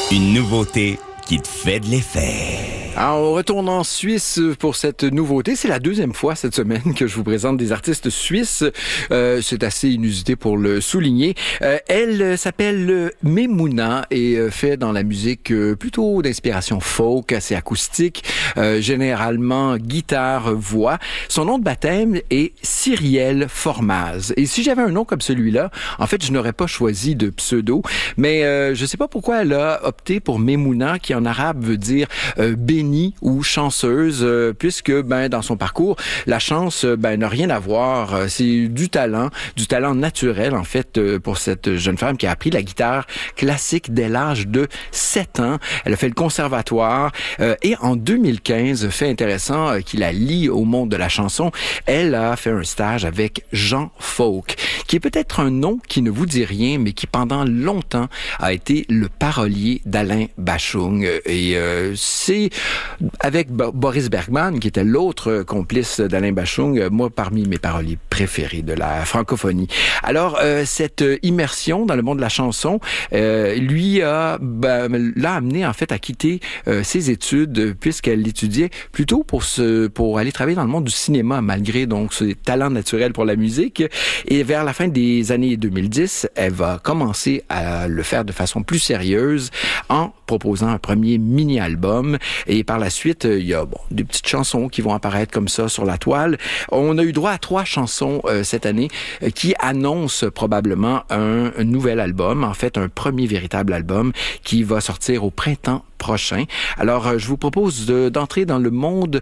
Une nouveauté qui te fait de l'effet. Alors, on retourne en Suisse pour cette nouveauté. C'est la deuxième fois cette semaine que je vous présente des artistes suisses. C'est assez inusité pour le souligner. Elle s'appelle Memouna et fait dans la musique plutôt d'inspiration folk, assez acoustique, généralement guitare-voix. Son nom de baptême est Cyrielle Formaz. Et si j'avais un nom comme celui-là, en fait, je n'aurais pas choisi de pseudo, mais je ne sais pas pourquoi elle a opté pour Memouna, qui en arabe veut dire bénie ou chanceuse, puisque dans son parcours, la chance n'a rien à voir. C'est du talent naturel en fait pour cette jeune femme qui a appris la guitare classique dès l'âge de 7 ans. Elle a fait le conservatoire et en 2015, fait intéressant qui la lie au monde de la chanson, elle a fait un stage avec Jean Folk, qui est peut-être un nom qui ne vous dit rien, mais qui pendant longtemps a été le parolier d'Alain Bashung. Et c'est avec Boris Bergman, qui était l'autre complice d'Alain Bashung, moi parmi mes paroliers préférés de la francophonie. Alors, cette immersion dans le monde de la chanson, lui l'a amené en fait à quitter ses études, puisqu'elle étudiait plutôt pour aller travailler dans le monde du cinéma, malgré donc ses talents naturels pour la musique. Et vers la fin des années 2010, elle va commencer à le faire de façon plus sérieuse en proposant un premier mini-album. Et par la suite, il y a des petites chansons qui vont apparaître comme ça sur la toile. On a eu droit à 3 chansons cette année qui annoncent probablement un nouvel album, en fait un premier véritable album qui va sortir au printemps prochain. Alors, je vous propose d'entrer dans le monde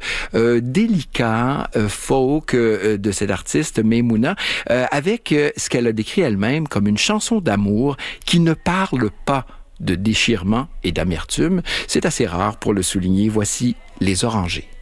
délicat, folk de cette artiste, Memouna, avec ce qu'elle a décrit elle-même comme une chanson d'amour qui ne parle pas de déchirement et d'amertume. C'est assez rare pour le souligner. Voici Les Orangers.